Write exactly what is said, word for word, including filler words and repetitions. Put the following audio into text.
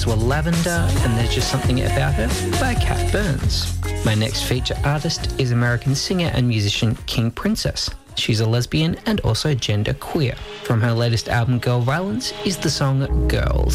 were Lavender and There's Just Something About Her by Kat Burns. My next feature artist is American singer and musician King Princess. She's a lesbian and also gender queer. From her latest album Girl Violence is the song Girls.